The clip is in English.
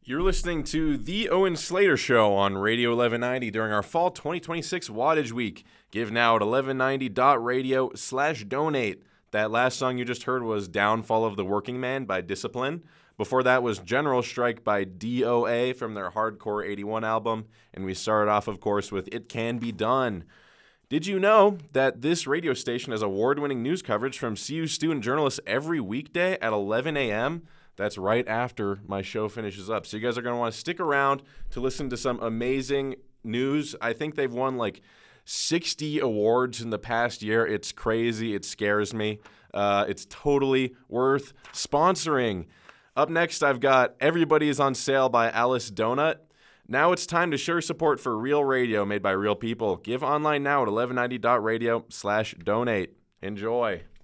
You're listening to The Owen Slater Show on Radio 1190 during our Fall 2026 Wattage Week. Give now at 1190.radio/donate. That last song you just heard was Downfall of the Working Man by Discipline. Before that was General Strike by DOA from their Hardcore 81 album. And we started off, of course, with It Can Be Done. Did you know that this radio station has award-winning news coverage from CU student journalists every weekday at 11 a.m.? That's right after my show finishes up. So you guys are going to want to stick around to listen to some amazing news. I think they've won like 60 awards in the past year. It's crazy. It scares me. It's totally worth sponsoring. Up next, I've got Everybody is on Sale by Alice Donut. Now it's time to show your support for real radio made by real people. Give online now at 1190.radio/donate. Enjoy.